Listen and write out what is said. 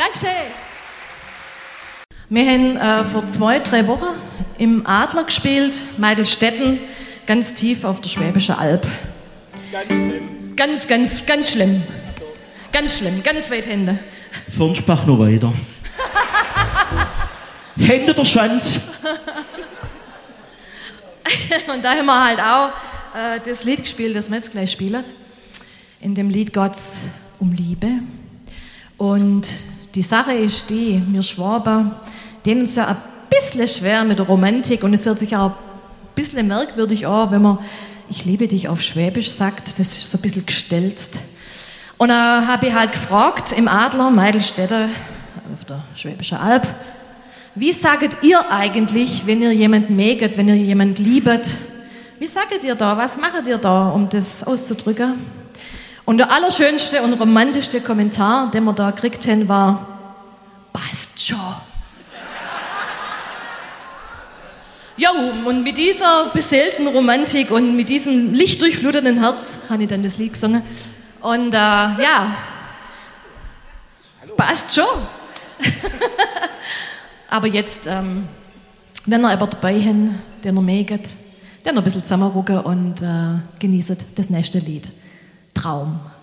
Dankeschön. Wir haben vor 2-3 Wochen im Adler gespielt, Meidelstetten, ganz tief auf der Schwäbischen Alb. Ganz schlimm. Ganz schlimm. Ganz schlimm, ganz weit hinten. Fernspach noch weiter. Hände der Schwanz. Und da haben wir halt auch das Lied gespielt, das wir jetzt gleich spielen. In dem Lied geht's um Liebe. Und die Sache ist die, wir Schwaben, denen ist ja ein bisschen schwer mit der Romantik und es hört sich auch ein bisschen merkwürdig an, wenn man ich liebe dich auf Schwäbisch sagt, das ist so ein bisschen gestelzt. Und da habe ich halt gefragt im Adler, Meidelstädte, auf der Schwäbischen Alb, wie saget ihr eigentlich, wenn ihr jemanden mögt, wenn ihr jemanden liebet? Wie saget ihr da, was macht ihr da, um das auszudrücken? Und der allerschönste und romantischste Kommentar, den wir da gekriegt haben, war, passt schon. Ja, und mit dieser beseelten Romantik und mit diesem lichtdurchfluteten Herz habe ich dann das Lied gesungen. Und ja, passt schon. Aber jetzt, wenn ihr aber dabei habt, den ihr mögt, dann noch ein bisschen zusammenrücken und genießt das nächste Lied. Traum.